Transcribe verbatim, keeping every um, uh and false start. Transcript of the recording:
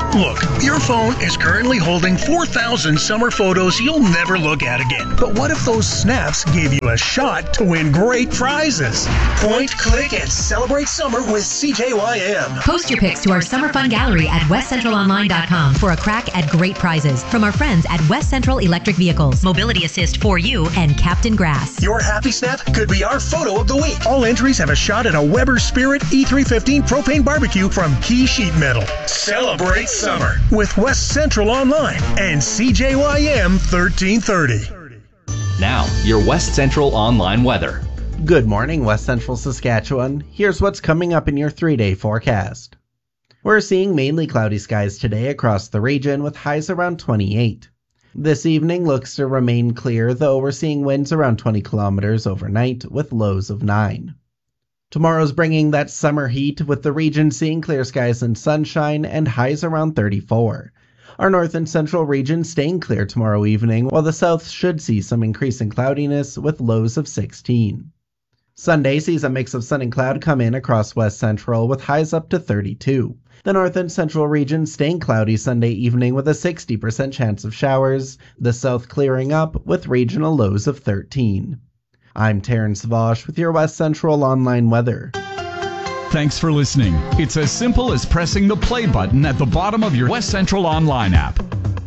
Look, your phone is currently holding four thousand summer photos you'll never look at again. But what if those snaps gave you a shot to win great prizes? Point, click, and celebrate summer with C J Y M. Post your pics to our Summer Fun Gallery at west central online dot com for a crack at great prizes from our friends at West Central Electric Vehicles, Mobility Assist for You, and Captain Grass. Your happy snap could be our photo of the week. All entries have a shot at a Weber Spirit E three fifteen propane barbecue from Key Sheet Metal. Celebrate summer with West Central Online and C J Y M thirteen thirty. Now, your West Central Online weather. Good morning, West Central Saskatchewan. Here's what's coming up in your three-day forecast. We're seeing mainly cloudy skies today across the region with highs around twenty-eight. This evening looks to remain clear, though we're seeing winds around twenty kilometers overnight with lows of nine. Tomorrow's bringing that summer heat, with the region seeing clear skies and sunshine and highs around thirty-four. Our north and central region staying clear tomorrow evening, while the south should see some increasing cloudiness with lows of sixteen. Sunday sees a mix of sun and cloud come in across west central with highs up to thirty-two. The north and central region staying cloudy Sunday evening with a sixty percent chance of showers, the south clearing up with regional lows of thirteen. I'm Terrence Vosh with your West Central Online weather. Thanks for listening. It's as simple as pressing the play button at the bottom of your West Central Online app.